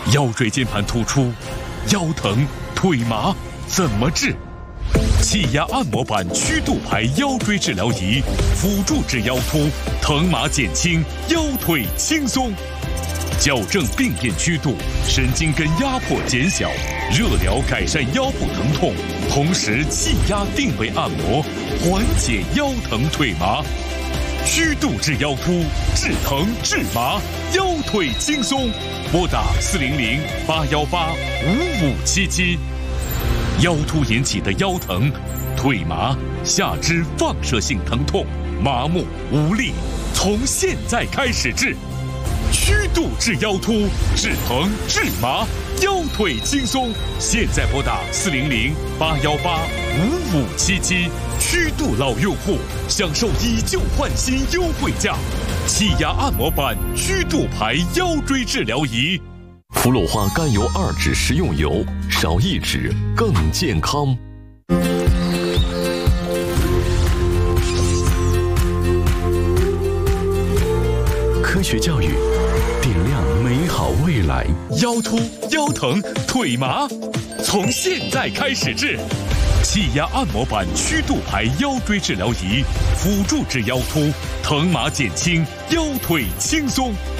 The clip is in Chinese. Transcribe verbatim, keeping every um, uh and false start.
腰椎间盘突出、腰疼、腿麻怎么治？气压按摩板曲度排腰椎治疗仪，辅助治腰突，疼麻减轻，腰腿轻松。矫正病变曲度，神经根压迫减小，热疗改善腰部疼痛，同时气压定位按摩，缓解腰疼腿麻。曲度治腰突，治疼治麻，腰腿轻松。拨打四零零八幺八五五七七。腰突引起的腰疼、腿麻、下肢放射性疼痛、麻木无力，从现在开始治。曲度治腰突，治疼治麻，腰腿轻松。现在拨打四零零八幺八五五七七。曲度老用户享受以旧换新优惠价，气压按摩板曲度排腰椎治疗仪。 氟氯化甘油二酯食用油，少一酯更健康。科学教育，点亮美好未来。 腰突、腰疼、腿麻，从现在开始治。气压按摩板曲度排腰椎治疗仪，辅助治腰突，疼麻减轻，腰腿轻松。